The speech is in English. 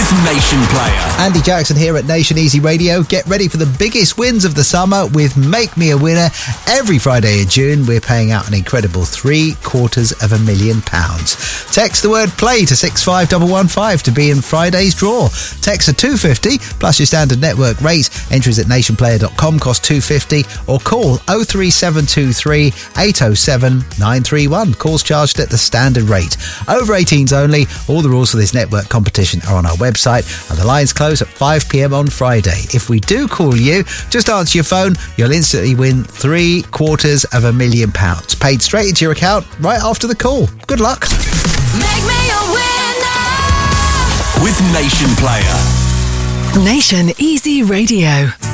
with Nation Player. Andy Jackson here at Nation Easy Radio. Get ready for the biggest wins of the summer with Make Me a Winner. Every Friday in June, we're paying out an incredible £750,000. Text the word play to 65115 to be in Friday's draw. Text a 250 plus your standard network rate. Entries at nationplayer.com cost $2.50 or call 03723 807 931. Calls charged at the standard rate. Over 18s only. All the rules for this network competition are on our website and the lines close at 5 p.m. on Friday. If we do call you, just answer your phone. You'll instantly win £750,000 paid straight into your account right after the call. Good luck. Make me a winner with Nation Player. Nation Easy Radio.